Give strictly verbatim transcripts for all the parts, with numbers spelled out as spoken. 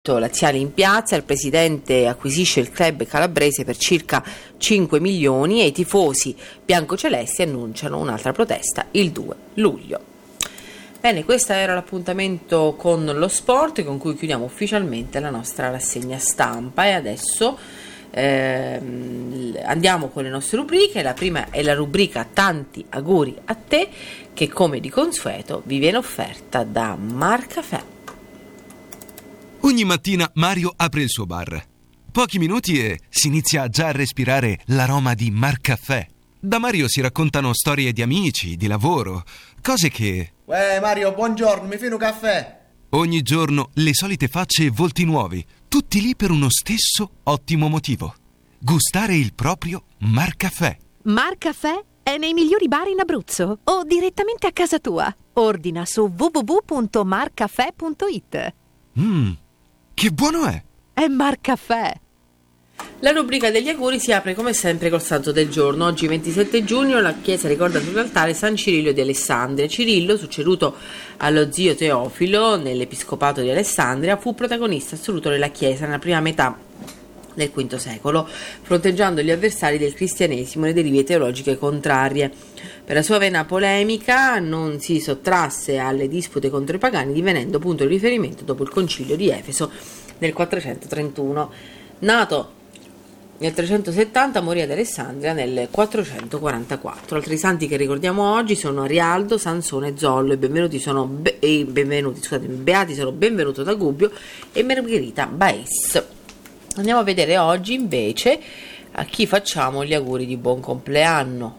Laziali in piazza, il presidente acquisisce il club calabrese per circa cinque milioni e i tifosi biancocelesti annunciano un'altra protesta il due luglio. Bene, questo era l'appuntamento con lo sport con cui chiudiamo ufficialmente la nostra rassegna stampa e adesso ehm, andiamo con le nostre rubriche. La prima è la rubrica Tanti auguri a te, che come di consueto vi viene offerta da Marcaffè. Ogni mattina Mario apre il suo bar. Pochi minuti e si inizia già a respirare l'aroma di Marcaffè. Da Mario si raccontano storie di amici, di lavoro, cose che... Uè Mario, buongiorno, mi fai un caffè? Ogni giorno le solite facce e volti nuovi, tutti lì per uno stesso ottimo motivo. Gustare il proprio Marcaffè. Marcaffè è nei migliori bar in Abruzzo o direttamente a casa tua. Ordina su w w w punto marcaffè punto i t. Mmm, che buono è! È Marcaffè! La rubrica degli auguri si apre come sempre col santo del giorno. Oggi ventisette giugno la Chiesa ricorda sull'altare San Cirillo di Alessandria. Cirillo, succeduto allo zio Teofilo nell'episcopato di Alessandria, fu protagonista assoluto della Chiesa nella prima metà del quinto secolo, fronteggiando gli avversari del cristianesimo e le derive teologiche contrarie. Per la sua vena polemica non si sottrasse alle dispute contro i pagani, divenendo punto di riferimento dopo il concilio di Efeso nel quattrocentotrentuno. Nato nel trecentosettanta, morì ad Alessandria nel quattrocentoquarantaquattro. Altri santi che ricordiamo oggi sono Arialdo, Sansone e Zollo. I benvenuti sono be- i benvenuti, scusatemi, beati sono Benvenuto da Gubbio e Margherita Baes. Andiamo a vedere oggi invece a chi facciamo gli auguri di buon compleanno.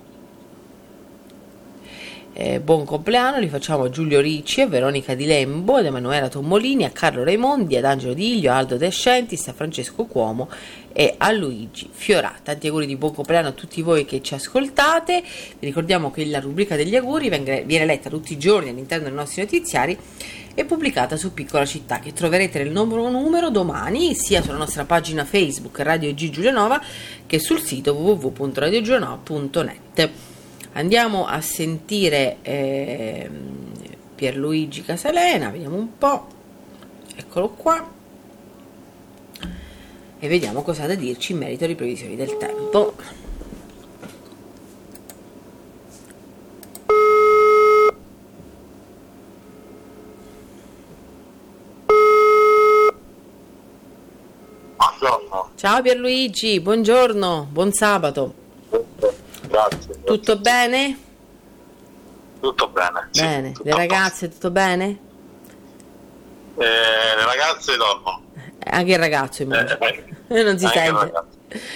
Eh, buon compleanno li facciamo a Giulio Ricci, a Veronica Di Lembo, ad Emanuela Tommolini, a Carlo Raimondi, ad Angelo Diglio, a Aldo De Scentis, a Francesco Cuomo e a Luigi Fiorà. Tanti auguri di buon compleanno a tutti voi che ci ascoltate. Vi ricordiamo che la rubrica degli auguri viene letta tutti i giorni all'interno dei nostri notiziari e pubblicata su Piccola Città, che troverete nel nuovo numero domani sia sulla nostra pagina Facebook Radio G Giulianova che sul sito w w w punto radio giulianova punto net. Andiamo a sentire eh, Pierluigi Casalena, vediamo un po', eccolo qua, e vediamo cosa ha da dirci in merito alle previsioni del tempo. Buongiorno. Ciao Pierluigi, buongiorno, buon sabato. Grazie. Tutto bene? Tutto bene. Bene. Sì, tutto Le ragazze tutto bene? Eh, le ragazze dormono. Anche il ragazzo immagino. Eh, non si anche sente.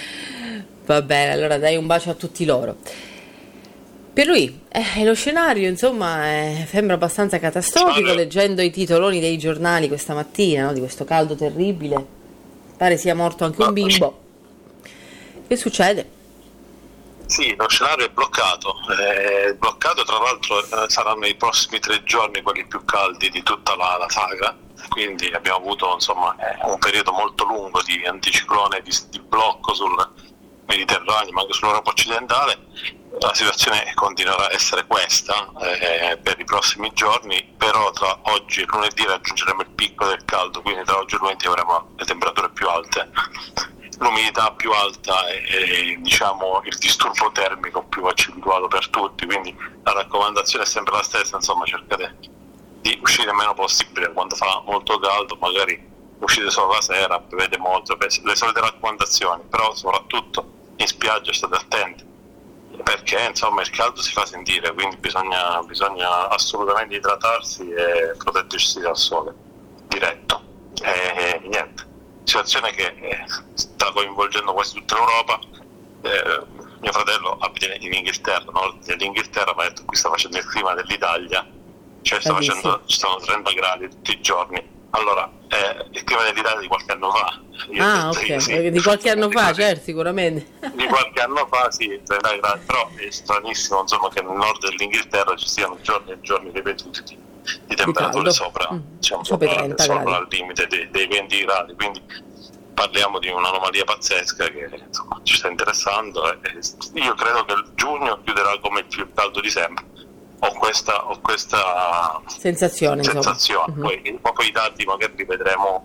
Va bene, allora dai un bacio a tutti loro. Per lui eh, lo scenario insomma eh, sembra abbastanza catastrofico. Leggendo i titoloni dei giornali questa mattina, no, di questo caldo terribile, pare sia morto anche un bimbo. Che succede? Sì, lo scenario è bloccato, è bloccato, tra l'altro eh, saranno i prossimi tre giorni quelli più caldi di tutta la, la saga, quindi abbiamo avuto insomma eh, un periodo molto lungo di anticiclone, di, di blocco sul Mediterraneo ma anche sull'Europa occidentale. La situazione continuerà a essere questa eh, per i prossimi giorni, però tra oggi e lunedì raggiungeremo il picco del caldo, quindi tra oggi e lunedì avremo le temperature più alte, l'umidità più alta e, e diciamo il disturbo termico più accentuato per tutti, quindi la raccomandazione è sempre la stessa, insomma cercate di uscire il meno possibile quando fa molto caldo, magari uscite solo la sera, bevete molto, le solite raccomandazioni, però soprattutto in spiaggia state attenti perché insomma il caldo si fa sentire, quindi bisogna, bisogna assolutamente idratarsi e proteggersi dal sole diretto e, e niente. Situazione che eh, sta coinvolgendo quasi tutta l'Europa. Eh, mio fratello abita in Inghilterra, no? Nell'Inghilterra mi ha detto che qui sta facendo il clima dell'Italia, cioè sta facendo, ci sono trenta gradi tutti i giorni. Allora, eh, il clima dell'Italia di qualche anno fa. Io ah, detto, ok, sì, di qualche anno fa, gradi, certo, sicuramente. Di qualche anno fa, sì, trenta gradi, però è stranissimo insomma che nel nord dell'Inghilterra ci siano giorni e giorni ripetuti di, di temperature di sopra, mm. diciamo, sopra, sopra, sopra il limite dei, dei venti gradi, quindi parliamo di un'anomalia pazzesca che insomma ci sta interessando e io credo che il giugno chiuderà come il più caldo di sempre. Ho questa, ho questa sensazione, sensazione. Mm-hmm. Poi, poi i dati magari li vedremo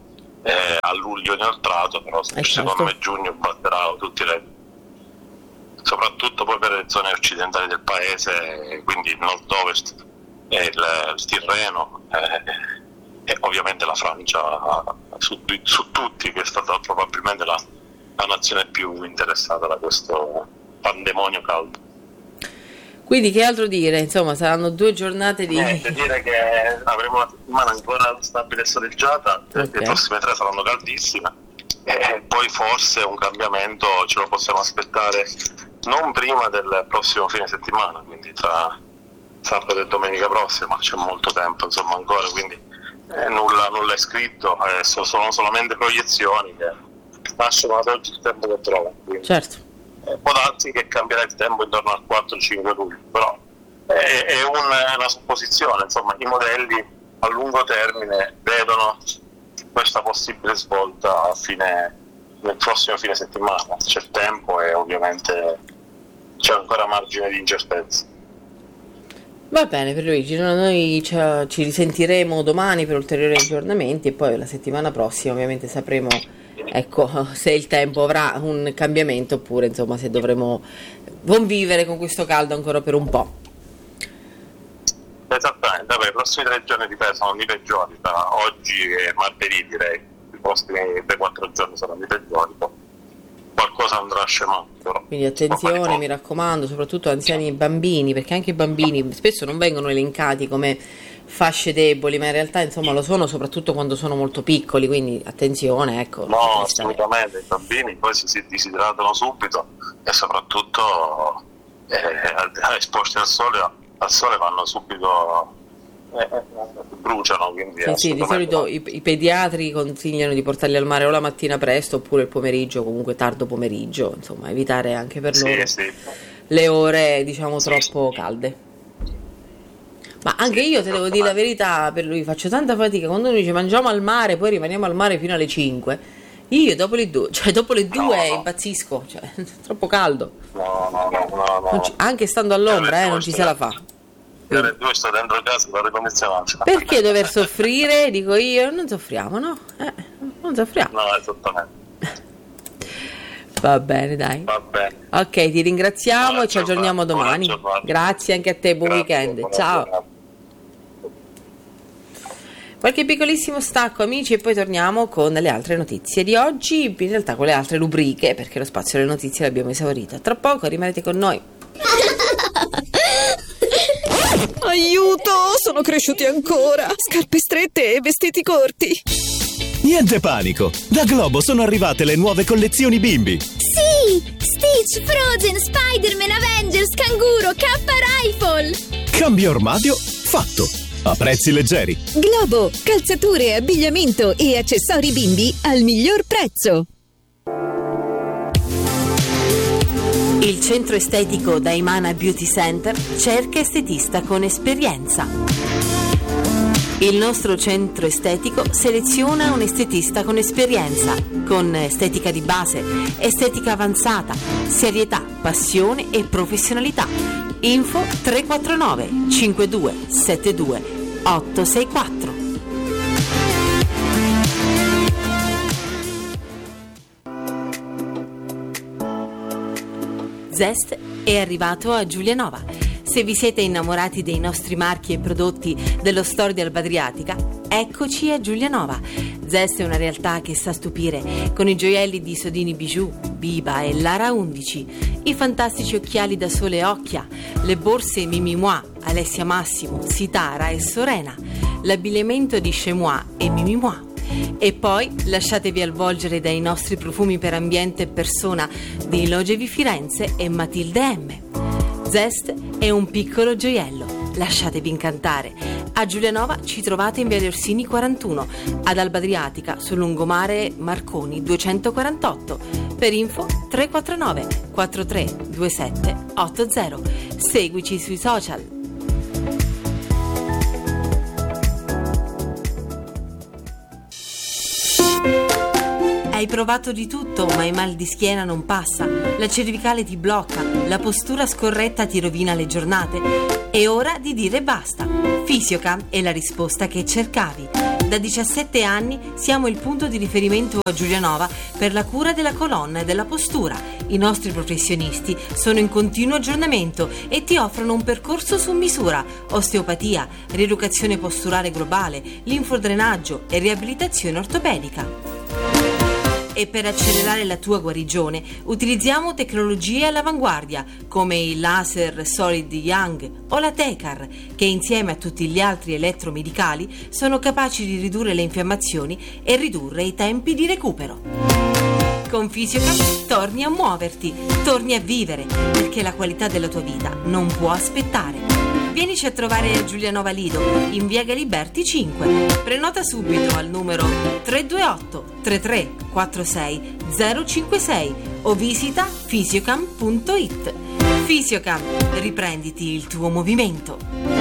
eh, a luglio inoltrato, però eh, secondo certo. me giugno batterà tutti i record, soprattutto poi per le zone occidentali del paese, quindi il nord-ovest e il, il Tirreno eh, e ovviamente la Francia su, su tutti, che è stata probabilmente la, la nazione più interessata da questo pandemonio caldo. Quindi che altro dire? Insomma, saranno due giornate di... Niente, dire che avremo una settimana ancora stabile e soleggiata, Okay. le prossime tre saranno caldissime e poi forse un cambiamento ce lo possiamo aspettare non prima del prossimo fine settimana, quindi tra sabato e domenica prossima, c'è molto tempo insomma ancora, quindi eh, nulla, nulla è scritto, eh, sono solamente proiezioni che lasciano ad oggi il tempo che trovano. Quindi. Certo. Eh, può darsi che cambierà il tempo intorno al quattro cinque luglio, però è, è, un, è una supposizione, insomma i modelli a lungo termine vedono questa possibile svolta a fine, nel prossimo fine settimana, c'è tempo e ovviamente c'è ancora margine di incertezza. Va bene per Luigi, no, noi ci, ci risentiremo domani per ulteriori aggiornamenti e poi la settimana prossima ovviamente sapremo, ecco, se il tempo avrà un cambiamento oppure insomma se dovremo convivere con questo caldo ancora per un po'. Esattamente, vabbè, i prossimi tre giorni ripeto sono i peggiori, tra oggi e martedì direi, i prossimi tre quattro giorni saranno i peggiori, poi qualcosa andrà scemando. Però. Quindi attenzione, mi raccomando, soprattutto anziani e bambini, perché anche i bambini spesso non vengono elencati come fasce deboli, ma in realtà insomma lo sono soprattutto quando sono molto piccoli, quindi attenzione, ecco. No, assolutamente, i bambini poi si, si disidratano subito e soprattutto eh, esposti al sole, al sole vanno subito, eh, eh, bruciano. Quindi sì, sì, di solito i, i pediatri consigliano di portarli al mare o la mattina presto oppure il pomeriggio, comunque tardo pomeriggio, insomma evitare anche per sì, loro sì. le ore diciamo sì, troppo sì. calde. Ma anche sì, io te devo dire la verità, per lui faccio tanta fatica quando uno dice mangiamo al mare, poi rimaniamo al mare fino alle cinque. Io dopo le due, cioè dopo le due no, no. impazzisco, cioè è troppo caldo. No, no, no, no, no. Non ci- anche stando all'ombra, eh, non ci se la fa. Alle due sto dentro casa con l'aria condizionata. Perché dover soffrire? Dico io, non soffriamo, no? Eh, non soffriamo. No, esattamente. Va bene, dai. Va bene. Ok, ti ringraziamo Buona e ci aggiorniamo giornata, domani. buona giornata. Grazie anche a te, buon Grazie, weekend. buona Ciao. giornata. Qualche piccolissimo stacco amici e poi torniamo con le altre notizie di oggi, in realtà con le altre rubriche perché lo spazio delle notizie l'abbiamo esaurito. Tra poco rimanete con noi. Aiuto, sono cresciuti ancora. Scarpe strette e vestiti corti. Niente panico, da Globo sono arrivate le nuove collezioni bimbi. Sì! Stitch, Frozen, Spider-Man, Avengers, Canguro, K Rifle! Cambio armadio fatto, a prezzi leggeri. Globo, calzature, abbigliamento e accessori bimbi al miglior prezzo. Il centro estetico Daimana Beauty Center cerca estetista con esperienza. Il nostro centro estetico seleziona un estetista con esperienza, con estetica di base, estetica avanzata, serietà, passione e professionalità. Info tre quattro nove cinque due sette due otto sei quattro. Zest è arrivato a Giulianova. Se vi siete innamorati dei nostri marchi e prodotti dello store di Alba Adriatica, eccoci a Giulianova. Zest è una realtà che sa stupire con i gioielli di Sodini Bijou, Biba e Lara undici, i fantastici occhiali da sole e Occhia, le borse Mimi Moi, Alessia Massimo, Sitara e Sorena, l'abbigliamento di Chemois e Mimi Moi. E poi lasciatevi avvolgere dai nostri profumi per ambiente e persona di Logevi Firenze e Matilde M. Zest è un piccolo gioiello, lasciatevi incantare. A Giulianova ci trovate in Viale Orsini quarantuno, ad Alba Adriatica sul lungomare Marconi duecentoquarantotto. Per info tre quattro nove quattro tre due sette otto zero. Seguici sui social. Hai provato di tutto, ma il mal di schiena non passa, la cervicale ti blocca, la postura scorretta ti rovina le giornate. È ora di dire basta. Fisiocam è la risposta che cercavi. Da diciassette anni siamo il punto di riferimento a Giulianova per la cura della colonna e della postura. I nostri professionisti sono in continuo aggiornamento e ti offrono un percorso su misura: osteopatia, rieducazione posturale globale, linfodrenaggio e riabilitazione ortopedica. E per accelerare la tua guarigione utilizziamo tecnologie all'avanguardia come il laser Solid Young o la Tecar, che insieme a tutti gli altri elettromedicali sono capaci di ridurre le infiammazioni e ridurre i tempi di recupero. Con Fisiocam torni a muoverti, torni a vivere, perché la qualità della tua vita non può aspettare. Vienici a trovare a Giulianova Lido, in via Galiberti cinque. Prenota subito al numero tre due otto tre tre quattro sei zero cinque sei o visita fisiocam punto it. Fisiocam, riprenditi il tuo movimento.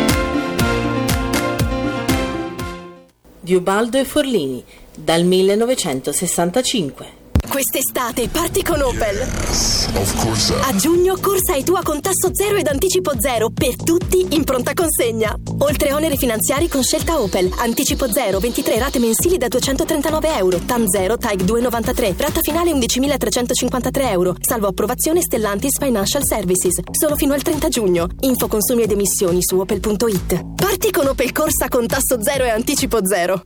Di Ubaldo e Forlini, dal millenovecentosessantacinque. Quest'estate parti con Opel. A giugno corsa e tua con tasso zero ed anticipo zero per tutti in pronta consegna. Oltre oneri finanziari con scelta Opel. Anticipo zero, ventitré rate mensili da duecentotrentanove euro. T A M zero, T A I C due virgola novantatré. Rata finale undicimilatrecentocinquantatré euro. Salvo approvazione Stellantis Financial Services. Solo fino al trenta giugno. Info consumi ed emissioni su opel punto it. Parti con Opel corsa con tasso zero e anticipo zero.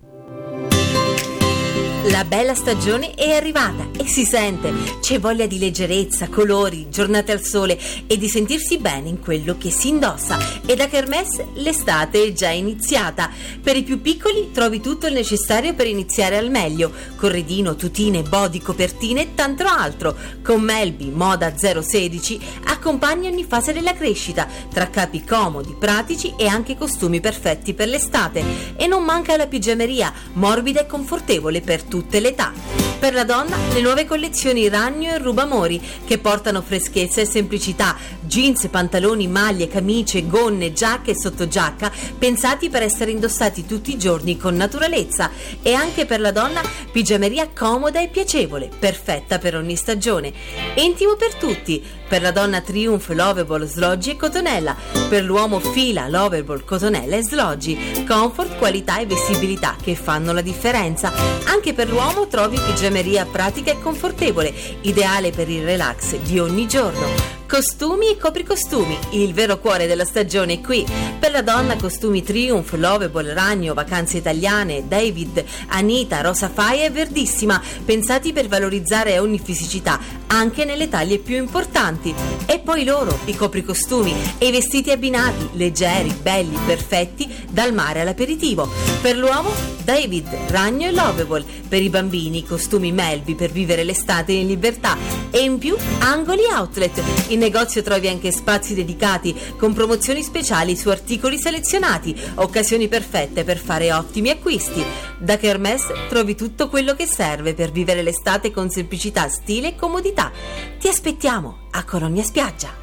La bella stagione è arrivata e si sente. C'è voglia di leggerezza, colori, giornate al sole e di sentirsi bene in quello che si indossa. E da Kermesse l'estate è già iniziata. Per i più piccoli trovi tutto il necessario per iniziare al meglio: corredino, tutine, body, copertine e tanto altro. Con Melby Moda zero sedici accompagni ogni fase della crescita, tra capi comodi, pratici e anche costumi perfetti per l'estate. E non manca la pigiameria, morbida e confortevole per tutti tutte le età. Per la donna le nuove collezioni Ragno e Rubamori, che portano freschezza e semplicità: jeans, pantaloni, maglie, camicie, gonne, giacche e sottogiacca pensati per essere indossati tutti i giorni con naturalezza. E anche per la donna pigiameria comoda e piacevole, perfetta per ogni stagione. Intimo per tutti: per la donna Triumph, Lovable, Sloggi e Cotonella; per l'uomo Fila, Lovable, Cotonella e Sloggi. Comfort, qualità e vestibilità che fanno la differenza. Anche per l'uomo trovi pigiameria pratica e confortevole, ideale per il relax di ogni giorno. Costumi e copricostumi, il vero cuore della stagione è qui. Per la donna costumi Triumph, Lovable, Ragno, Vacanze Italiane, David, Anita, Rosa Faia e Verdissima, pensati per valorizzare ogni fisicità, anche nelle taglie più importanti. E poi loro, i copricostumi e i vestiti abbinati, leggeri, belli, perfetti, dal mare all'aperitivo. Per l'uomo David, Ragno e Lovable. Per i bambini costumi Melby per vivere l'estate in libertà. E in più angoli outlet. In negozio trovi anche spazi dedicati con promozioni speciali su articoli selezionati, occasioni perfette per fare ottimi acquisti. Da Kermesse trovi tutto quello che serve per vivere l'estate con semplicità, stile e comodità. Ti aspettiamo a Colonia Spiaggia.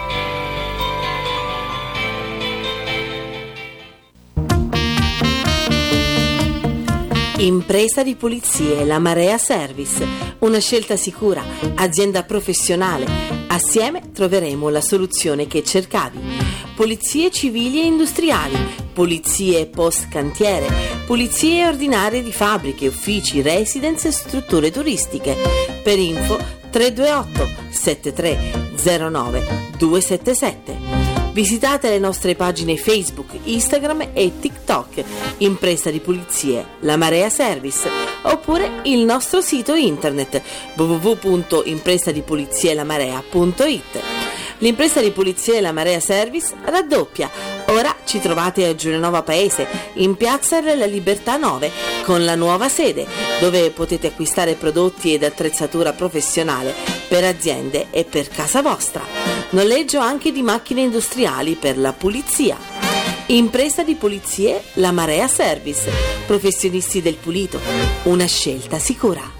Impresa di pulizie La Marea Service, una scelta sicura, azienda professionale. Assieme troveremo la soluzione che cercavi. Pulizie civili e industriali, pulizie post cantiere, pulizie ordinarie di fabbriche, uffici, residence e strutture turistiche. Per info tre due otto sette tre zero nove due sette sette. Visitate le nostre pagine Facebook, Instagram e TikTok, Impresa di Pulizie La Marea Service, oppure il nostro sito internet w w w punto impresa di pulizie la marea punto it. L'impresa di pulizie La Marea Service raddoppia. Ora ci trovate a Giulianova Paese, in piazza della Libertà nove, con la nuova sede, dove potete acquistare prodotti ed attrezzatura professionale per aziende e per casa vostra. Noleggio anche di macchine industriali per la pulizia. Impresa di pulizie La Marea Service, professionisti del pulito, una scelta sicura.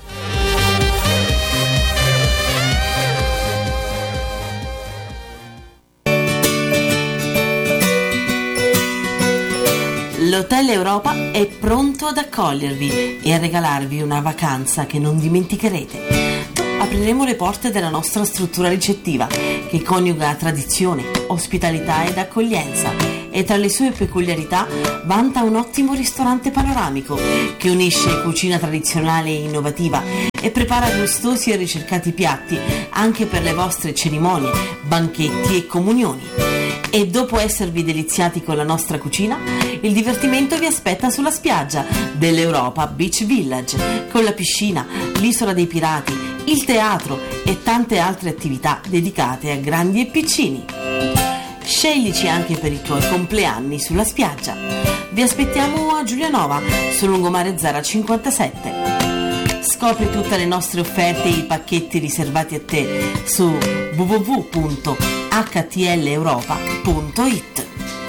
L'Hotel Europa è pronto ad accogliervi e a regalarvi una vacanza che non dimenticherete. Apriremo le porte della nostra struttura ricettiva, che coniuga tradizione, ospitalità ed accoglienza, e tra le sue peculiarità vanta un ottimo ristorante panoramico che unisce cucina tradizionale e innovativa e prepara gustosi e ricercati piatti anche per le vostre cerimonie, banchetti e comunioni. E dopo esservi deliziati con la nostra cucina, il divertimento vi aspetta sulla spiaggia dell'Europa Beach Village, con la piscina, l'isola dei pirati, il teatro e tante altre attività dedicate a grandi e piccini. Sceglici anche per i tuoi compleanni sulla spiaggia. Vi aspettiamo a Giulianova, su Lungomare Zara cinquantasette. Scopri tutte le nostre offerte e i pacchetti riservati a te su w w w punto h t l europa punto i t.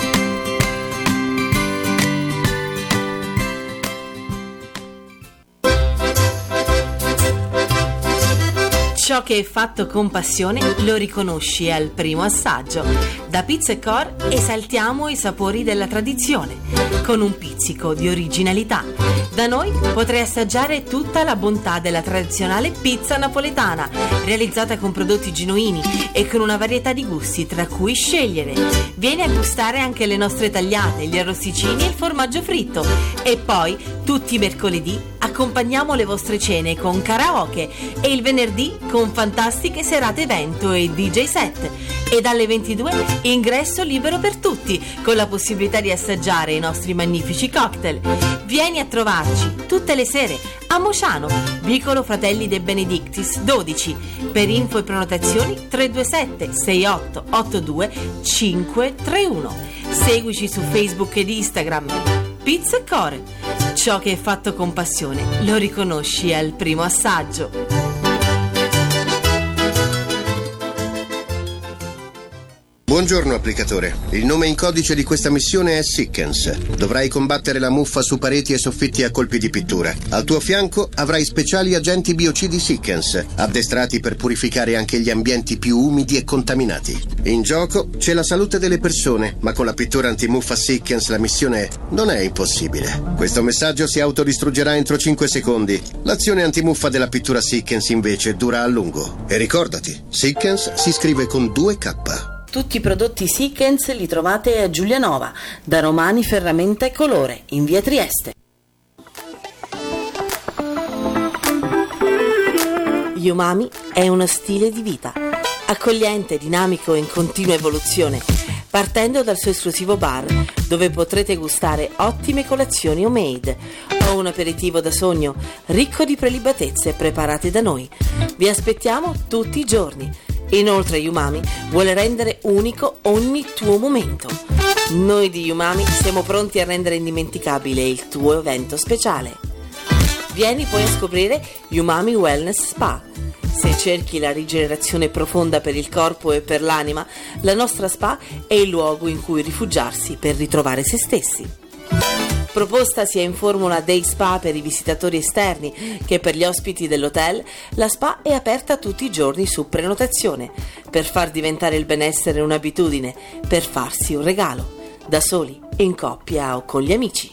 Ciò che è fatto con passione lo riconosci al primo assaggio. Da Pizza e Core esaltiamo i sapori della tradizione con un pizzico di originalità. Da noi potrai assaggiare tutta la bontà della tradizionale pizza napoletana, realizzata con prodotti genuini e con una varietà di gusti tra cui scegliere. Vieni a gustare anche le nostre tagliate, gli arrosticini e il formaggio fritto. E poi, tutti i mercoledì, accompagniamo le vostre cene con karaoke e il venerdì con fantastiche serate evento e D J set. E dalle ventidue ingresso libero per tutti, con la possibilità di assaggiare i nostri magnifici cocktail. Vieni a trovarci tutte le sere a Mociano, vicolo Fratelli De Benedictis dodici. Per info e prenotazioni tre due sette sei otto otto due cinque tre uno. Seguici su Facebook ed Instagram. Pizza e Core. Ciò che è fatto con passione lo riconosci al primo assaggio. Buongiorno applicatore, il nome in codice di questa missione è Sickens. Dovrai combattere la muffa su pareti e soffitti a colpi di pittura. Al tuo fianco avrai speciali agenti biocidi Sickens, addestrati per purificare anche gli ambienti più umidi e contaminati. In gioco c'è la salute delle persone, ma con la pittura antimuffa Sickens la missione non è impossibile. Questo messaggio si autodistruggerà entro cinque secondi. L'azione antimuffa della pittura Sickens invece dura a lungo. E ricordati, Sickens si scrive con due K. Tutti i prodotti Sickens li trovate a Giulianova, da Romani Ferramenta e Colore, in via Trieste. Umami è uno stile di vita, accogliente, dinamico e in continua evoluzione, partendo dal suo esclusivo bar, dove potrete gustare ottime colazioni homemade o un aperitivo da sogno ricco di prelibatezze preparate da noi. Vi aspettiamo tutti i giorni. Inoltre Umami vuole rendere unico ogni tuo momento. Noi di Umami siamo pronti a rendere indimenticabile il tuo evento speciale. Vieni poi a scoprire Umami Wellness Spa. Se cerchi la rigenerazione profonda per il corpo e per l'anima, la nostra spa è il luogo in cui rifugiarsi per ritrovare se stessi. Proposta sia in formula day spa per i visitatori esterni che per gli ospiti dell'hotel, la spa è aperta tutti i giorni su prenotazione, per far diventare il benessere un'abitudine, per farsi un regalo, da soli, in coppia o con gli amici.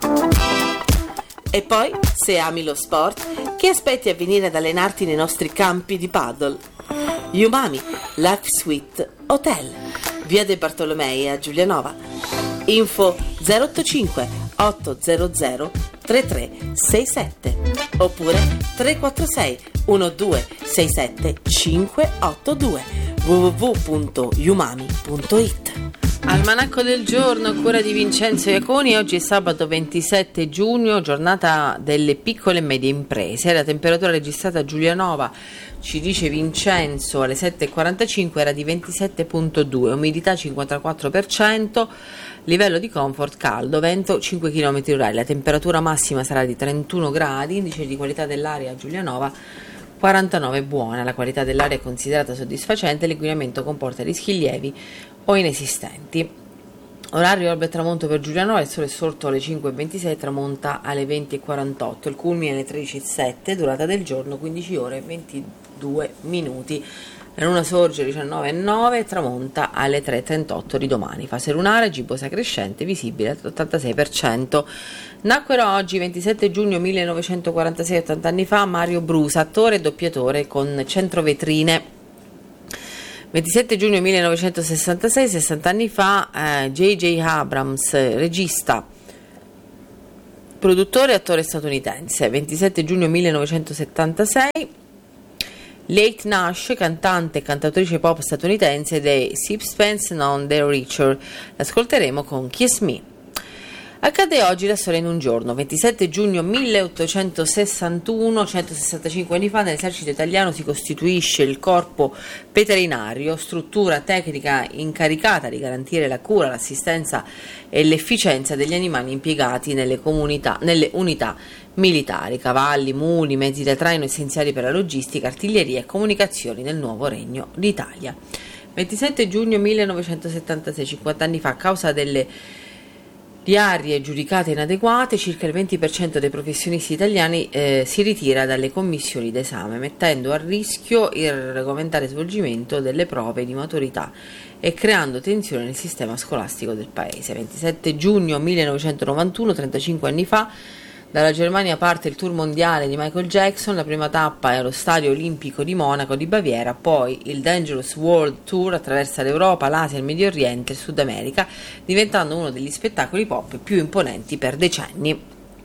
E poi, se ami lo sport, che aspetti a venire ad allenarti nei nostri campi di paddle? Umami Life Suite Hotel, via De Bartolomei a Giulianova. Info zero otto cinque otto zero zero tre tre sei sette oppure tre quattro sei uno due sei sette cinque otto due w w w punto umami punto i t. Almanacco del giorno a cura di Vincenzo Iaconi. Oggi è sabato ventisette giugno, giornata delle piccole e medie imprese. La temperatura registrata a Giulianova, ci dice Vincenzo, alle sette e quarantacinque era di ventisette virgola due, umidità cinquantaquattro per cento, livello di comfort caldo, vento cinque chilometri orari. La temperatura massima sarà di trentuno gradi, indice di qualità dell'aria a Giulianova quarantanove, buona. La qualità dell'aria è considerata soddisfacente, l'inquinamento comporta rischi lievi o inesistenti. Orario orbe e tramonto per Giulianova, il sole è sorto alle cinque e ventisei, tramonta alle venti e quarantotto, il culmine alle tredici e zero sette, durata del giorno quindici ore e ventidue minuti. La luna sorge alle diciannove e nove e tramonta alle tre e trentotto di domani. Fase lunare, gibbosa crescente, visibile all'ottantasei per cento. Nacquero oggi, ventisette giugno millenovecentoquarantasei, ottanta anni fa, Mario Brusa, attore e doppiatore con centrovetrine. ventisette giugno millenovecentosessantasei, sessanta anni fa, eh, J J Abrams, regista, produttore e attore statunitense. ventisette giugno millenovecentosettantasei, Late Nash, cantante e cantautrice pop statunitense dei Sixpence None the Richer. L'ascolteremo con Kiss Me. Accade oggi la storia in un giorno. ventisette giugno milleottocentosessantuno, centosessantacinque anni fa, nell'esercito italiano si costituisce il corpo veterinario, struttura tecnica incaricata di garantire la cura, l'assistenza e l'efficienza degli animali impiegati nelle comunità, nelle unità militari, cavalli, muli, mezzi da traino essenziali per la logistica, artiglieria e comunicazioni nel nuovo Regno d'Italia. ventisette giugno millenovecentosettantasei, cinquanta anni fa, a causa delle diarie giudicate inadeguate, circa il venti per cento dei professionisti italiani eh, si ritira dalle commissioni d'esame, mettendo a rischio il regolamentare svolgimento delle prove di maturità e creando tensione nel sistema scolastico del paese. ventisette giugno millenovecentonovantuno, trentacinque anni fa, dalla Germania parte il tour mondiale di Michael Jackson. La prima tappa è allo Stadio Olimpico di Monaco di Baviera, poi il Dangerous World Tour attraversa l'Europa, l'Asia, il Medio Oriente e il Sud America, diventando uno degli spettacoli pop più imponenti per decenni.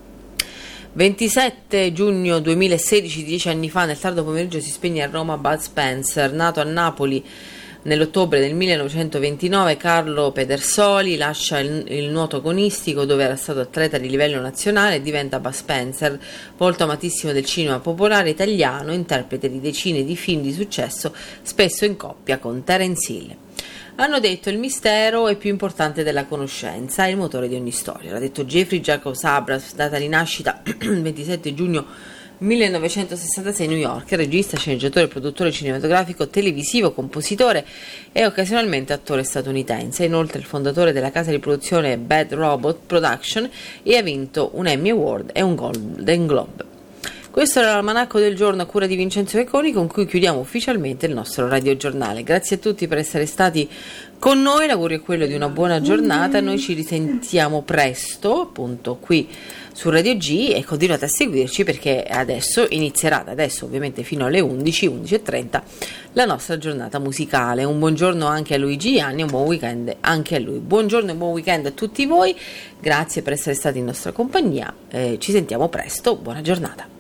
ventisette giugno duemilasedici, dieci anni fa, nel tardo pomeriggio si spegne a Roma Bud Spencer. Nato a Napoli nell'ottobre del millenovecentoventinove, Carlo Pedersoli lascia il, il nuoto agonistico, dove era stato atleta di livello nazionale, e diventa Bud Spencer, volto amatissimo del cinema popolare italiano, interprete di decine di film di successo, spesso in coppia con Terence Hill. Hanno detto: il mistero è più importante della conoscenza, è il motore di ogni storia. L'ha detto Jeffrey Jacobs Abrams, data di nascita ventisette giugno millenovecentosessantasei, New York, regista, sceneggiatore, produttore cinematografico, televisivo, compositore e occasionalmente attore statunitense. È inoltre il fondatore della casa di produzione Bad Robot Production e ha vinto un Emmy Award e un Golden Globe. Questo era l'almanacco del giorno a cura di Vincenzo Vecconi, con cui chiudiamo ufficialmente il nostro radiogiornale. Grazie a tutti per essere stati con noi, l'augurio è quello di una buona giornata. Noi ci risentiamo presto, appunto qui su Radio G, e continuate a seguirci, perché adesso inizierà, da adesso ovviamente fino alle undici, undici e trenta, la nostra giornata musicale. Un buongiorno anche a Luigi Ianni, un buon weekend anche a lui. Buongiorno e buon weekend a tutti voi, grazie per essere stati in nostra compagnia, eh, ci sentiamo presto, buona giornata.